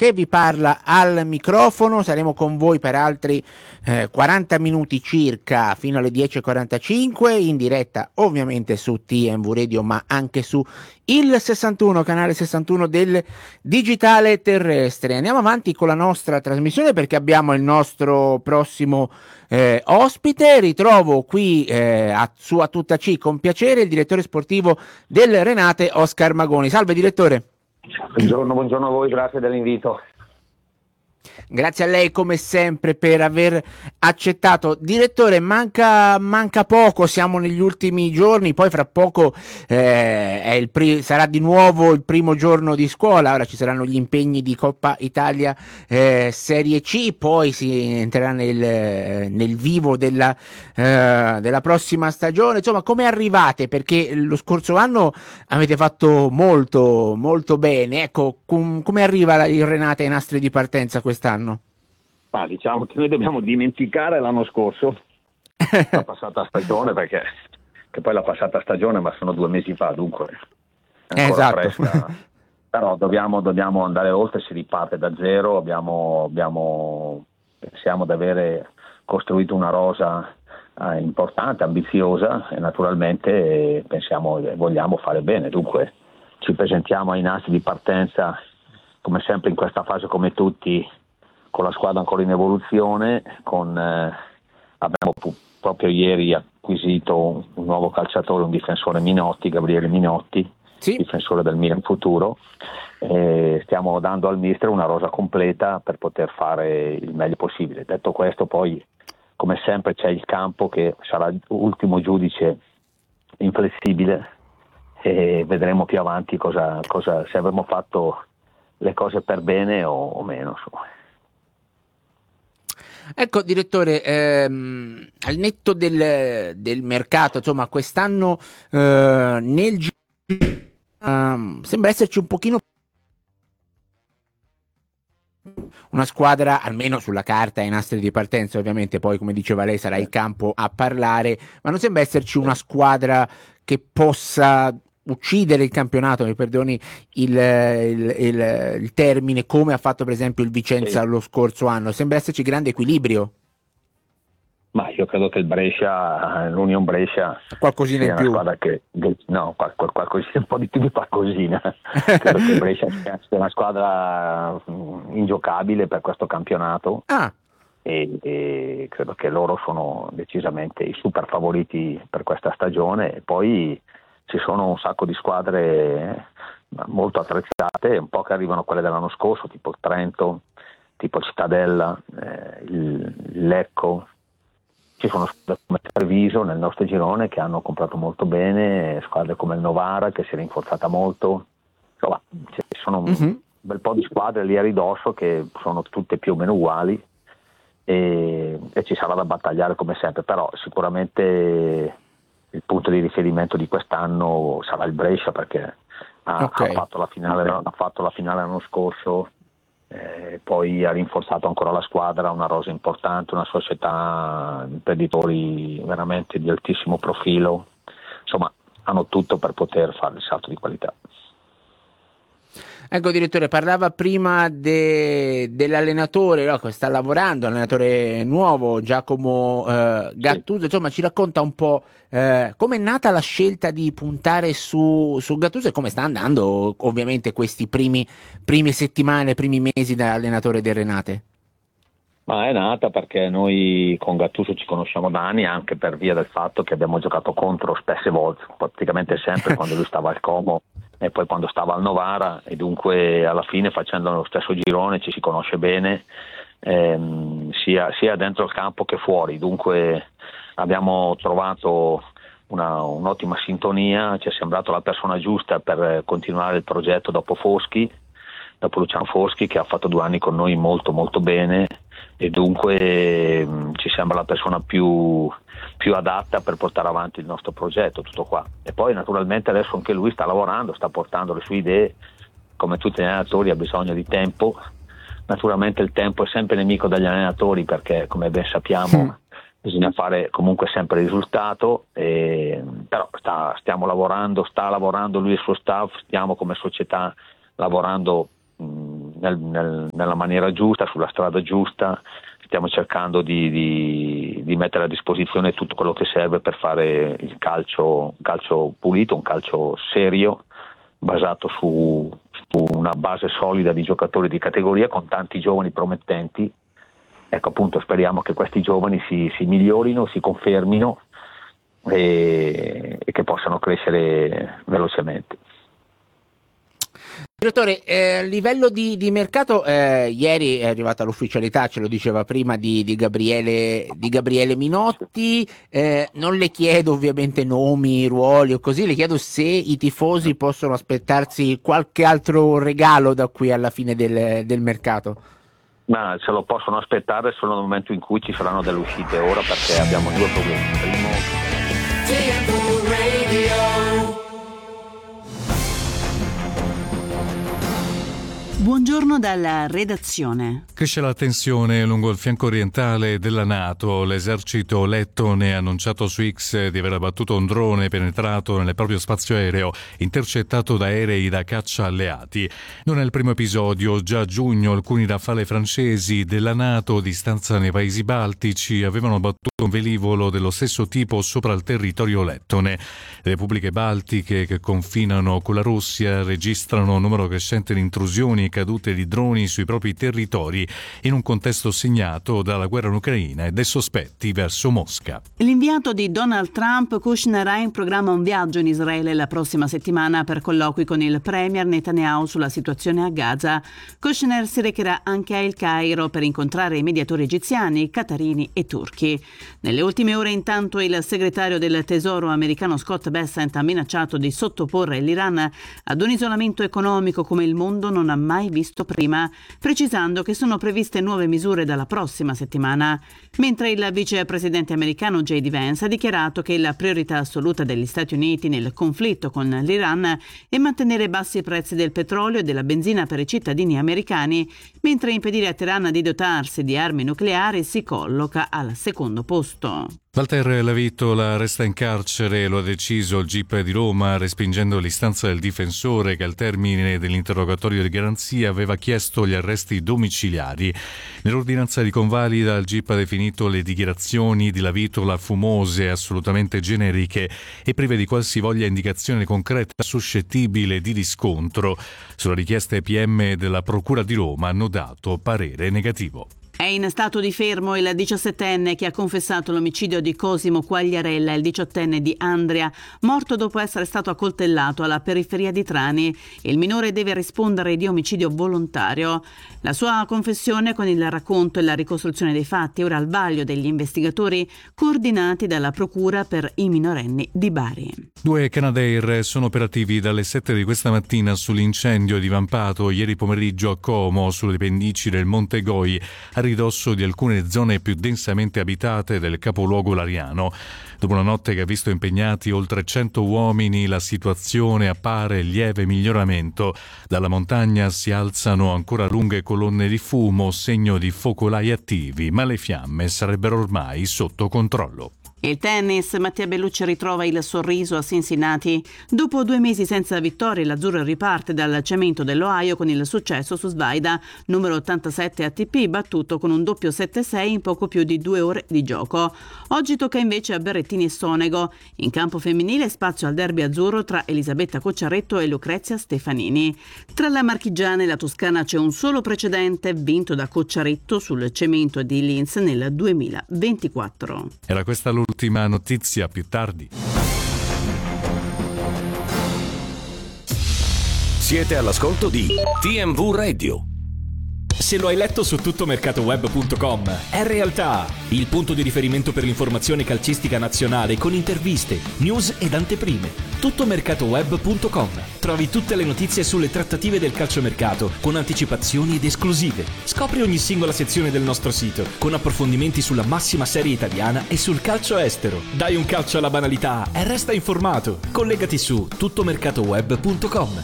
che vi parla al microfono. Saremo con voi per altri 40 minuti circa fino alle 10:45 in diretta ovviamente su TMV Radio, ma anche su il 61, canale 61 del digitale terrestre. Andiamo avanti con la nostra trasmissione perché abbiamo il nostro prossimo ospite. Ritrovo qui su A Tutta C con piacere il direttore sportivo del Renate, Oscar Magoni. Salve direttore. Buongiorno a voi, grazie dell'invito. Grazie a lei come sempre per aver accettato. Direttore, manca poco, siamo negli ultimi giorni, poi fra poco sarà di nuovo il primo giorno di scuola, ora ci saranno gli impegni di Coppa Italia Serie C, poi si entrerà nel vivo della prossima stagione. Insomma, come arrivate? Perché lo scorso anno avete fatto molto molto bene, ecco, come arriva il Renate ai nastri di partenza quest'anno? Ma diciamo che noi dobbiamo dimenticare l'anno scorso la passata stagione, perché che poi la passata stagione, ma sono 2 mesi fa, dunque è ancora esatto. fresca. Però dobbiamo andare oltre, si riparte da zero, pensiamo di avere costruito una rosa importante, ambiziosa, e naturalmente pensiamo e vogliamo fare bene, dunque ci presentiamo ai nastri di partenza come sempre in questa fase, come tutti, con la squadra ancora in evoluzione, abbiamo proprio ieri acquisito un nuovo calciatore, un difensore Minotti, Gabriele Minotti, sì, difensore del Milan futuro. Stiamo dando al mister una rosa completa per poter fare il meglio possibile. Detto questo, poi come sempre c'è il campo che sarà l'ultimo giudice inflessibile, e vedremo più avanti se avremo fatto le cose per bene o meno, insomma. Ecco direttore, al netto del mercato, insomma quest'anno sembra esserci un pochino una squadra, almeno sulla carta, ai nastri di partenza, ovviamente poi come diceva lei sarà il campo a parlare, ma non sembra esserci una squadra che possa uccidere il campionato, mi perdoni il termine, come ha fatto per esempio il Vicenza lo scorso anno. Sembra esserci grande equilibrio. Ma io credo che il Brescia, l'Union Brescia, qualcosina sia in una più. squadra qualcosina, un po' di più di qualcosina. Credo che il Brescia sia una squadra ingiocabile per questo campionato. E credo che loro sono decisamente i super favoriti per questa stagione. E poi ci sono un sacco di squadre molto attrezzate, un po' che arrivano quelle dell'anno scorso, tipo il Trento, tipo il Cittadella, il Lecco. Ci sono squadre come Treviso nel nostro girone che hanno comprato molto bene, squadre come il Novara che si è rinforzata molto. Insomma, ci sono un bel po' di squadre lì a ridosso che sono tutte più o meno uguali, e ci sarà da battagliare come sempre, però sicuramente il punto di riferimento di quest'anno sarà il Brescia, perché ha fatto la finale l'anno scorso. Poi ha rinforzato ancora la squadra, una rosa importante, una società, imprenditori veramente di altissimo profilo, insomma hanno tutto per poter fare il salto di qualità. Ecco direttore, parlava prima dell'allenatore, no, che sta lavorando, allenatore nuovo, Giacomo Gattuso, insomma ci racconta un po' come è nata la scelta di puntare su Gattuso e come sta andando ovviamente questi prime settimane, primi mesi da allenatore del Renate. Ma è nata perché noi con Gattuso ci conosciamo da anni, anche per via del fatto che abbiamo giocato contro spesse volte, praticamente sempre quando lui stava al Como e poi quando stava al Novara, e dunque alla fine facendo lo stesso girone ci si conosce bene, sia dentro il campo che fuori, dunque abbiamo trovato un'ottima sintonia, ci è sembrato la persona giusta per continuare il progetto dopo Luciano Foschi, che ha fatto 2 anni con noi molto molto bene, e dunque ci sembra la persona più adatta per portare avanti il nostro progetto, tutto qua. E poi naturalmente adesso anche lui sta lavorando, sta portando le sue idee, come tutti gli allenatori ha bisogno di tempo. Naturalmente il tempo è sempre nemico degli allenatori, perché come ben sappiamo bisogna fare comunque sempre risultato, però sta lavorando lui e il suo staff, stiamo come società lavorando nella maniera giusta, sulla strada giusta. Stiamo cercando di mettere a disposizione tutto quello che serve per fare il calcio pulito, un calcio serio, basato su una base solida di giocatori di categoria con tanti giovani promettenti. Ecco, appunto, speriamo che questi giovani si migliorino, si confermino e che possano crescere velocemente. Direttore, a livello di mercato, ieri è arrivata l'ufficialità, ce lo diceva prima, di Gabriele Minotti. Non le chiedo ovviamente nomi, ruoli o così, le chiedo se i tifosi possono aspettarsi qualche altro regalo da qui alla fine del mercato. Ma se lo possono aspettare solo nel momento in cui ci saranno delle uscite ora, perché abbiamo due problemi. Primo, Buongiorno dalla redazione. Cresce la tensione lungo il fianco orientale della NATO. L'esercito lettone ha annunciato su X di aver abbattuto un drone penetrato nel proprio spazio aereo, intercettato da aerei da caccia alleati. Non è il primo episodio. Già a giugno alcuni Rafale francesi della NATO di stanza nei paesi baltici avevano abbattuto un velivolo dello stesso tipo sopra il territorio lettone. Le repubbliche baltiche che confinano con la Russia registrano un numero crescente di intrusioni e cadute di droni sui propri territori in un contesto segnato dalla guerra in Ucraina e dai sospetti verso Mosca. L'inviato di Donald Trump, Kushner, ha in programma un viaggio in Israele la prossima settimana per colloqui con il premier Netanyahu sulla situazione a Gaza. Kushner si recherà anche a El Cairo per incontrare i mediatori egiziani, qatarini e turchi. Nelle ultime ore, intanto, il segretario del Tesoro americano Scott Bessent ha minacciato di sottoporre l'Iran ad un isolamento economico come il mondo non ha mai visto prima, precisando che sono previste nuove misure dalla prossima settimana, mentre il vicepresidente americano J.D. Vance ha dichiarato che la priorità assoluta degli Stati Uniti nel conflitto con l'Iran è mantenere bassi i prezzi del petrolio e della benzina per i cittadini americani, mentre impedire a Teheran di dotarsi di armi nucleari si colloca al secondo posto. Walter Lavitola resta in carcere, lo ha deciso il GIP di Roma, respingendo l'istanza del difensore che al termine dell'interrogatorio di garanzia aveva chiesto gli arresti domiciliari. Nell'ordinanza di convalida il GIP ha definito le dichiarazioni di Lavitola fumose, assolutamente generiche e prive di qualsivoglia indicazione concreta suscettibile di riscontro. Sulla richiesta ai PM della Procura di Roma hanno dato parere negativo. È in stato di fermo il 17enne che ha confessato l'omicidio di Cosimo Quagliarella e il 18enne di Andria, morto dopo essere stato accoltellato alla periferia di Trani. Il minore deve rispondere di omicidio volontario. La sua confessione, con il racconto e la ricostruzione dei fatti, è ora al vaglio degli investigatori coordinati dalla Procura per i minorenni di Bari. 2 Canadair sono operativi dalle 7 di questa mattina sull'incendio divampato ieri pomeriggio a Como, sulle pendici del Monte Goi, a ridosso di alcune zone più densamente abitate del capoluogo lariano. Dopo una notte che ha visto impegnati oltre 100 uomini, la situazione appare lieve miglioramento. Dalla montagna si alzano ancora lunghe colonne di fumo, segno di focolai attivi, ma le fiamme sarebbero ormai sotto controllo. Il tennis, Mattia Bellucci ritrova il sorriso a Cincinnati. Dopo 2 mesi senza vittorie, l'azzurro riparte dal cemento dell'Ohio con il successo su Svaida, numero 87 ATP, battuto con un doppio 7-6 in poco più di 2 ore di gioco. Oggi tocca invece a Berrettini e Sonego. In campo femminile spazio al derby azzurro tra Elisabetta Cocciaretto e Lucrezia Stefanini. Tra la marchigiana e la toscana c'è un solo precedente, vinto da Cocciaretto sul cemento di Linz nel 2024. Era questa l'ultima notizia, più tardi. Siete all'ascolto di TMV Radio. Se lo hai letto su tuttomercatoweb.com, è realtà, il punto di riferimento per l'informazione calcistica nazionale con interviste, news ed anteprime. Tuttomercatoweb.com. Trovi tutte le notizie sulle trattative del calciomercato con anticipazioni ed esclusive. Scopri ogni singola sezione del nostro sito con approfondimenti sulla massima serie italiana e sul calcio estero. Dai un calcio alla banalità e resta informato. Collegati su tuttomercatoweb.com.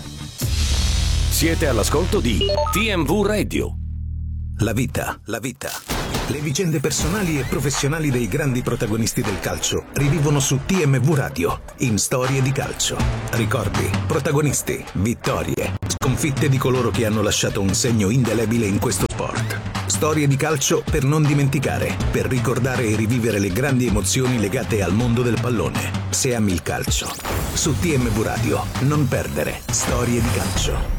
Siete all'ascolto di TMV Radio. La vita. Le vicende personali e professionali dei grandi protagonisti del calcio rivivono su TMV Radio, in Storie di calcio. Ricordi, protagonisti, vittorie, sconfitte di coloro che hanno lasciato un segno indelebile in questo sport. Storie di calcio per non dimenticare, per ricordare e rivivere le grandi emozioni legate al mondo del pallone. Se ami il calcio. Su TMV Radio, non perdere Storie di calcio.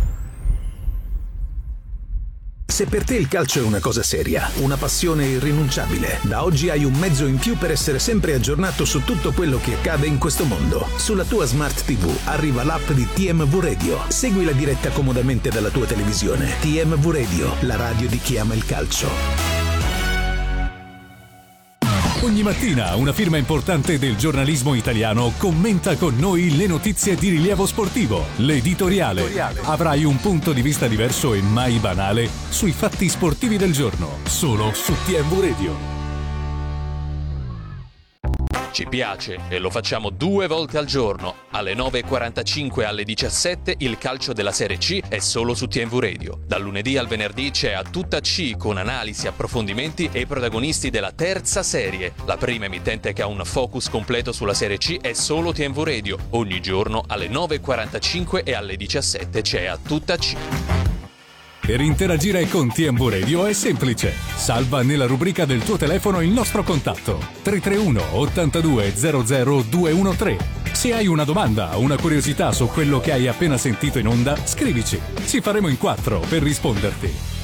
Se per te il calcio è una cosa seria, una passione irrinunciabile, da oggi hai un mezzo in più per essere sempre aggiornato su tutto quello che accade in questo mondo. Sulla tua Smart TV arriva l'app di TMV Radio. Segui la diretta comodamente dalla tua televisione. TMV Radio, la radio di chi ama il calcio. Ogni mattina una firma importante del giornalismo italiano commenta con noi le notizie di rilievo sportivo. L'editoriale. Avrai un punto di vista diverso e mai banale sui fatti sportivi del giorno, solo su TMV Radio. Ci piace e lo facciamo 2 volte al giorno. Alle 9.45 e alle 17 il calcio della Serie C è solo su TMV Radio. Dal lunedì al venerdì c'è A Tutta C con analisi, approfondimenti e protagonisti della terza serie. La prima emittente che ha un focus completo sulla Serie C è solo TMV Radio. Ogni giorno alle 9.45 e alle 17 c'è A Tutta C. Per interagire con TMV Radio è semplice. Salva nella rubrica del tuo telefono il nostro contatto 331 82 00 213. Se hai una domanda o una curiosità su quello che hai appena sentito in onda, scrivici. Ci faremo in 4 per risponderti.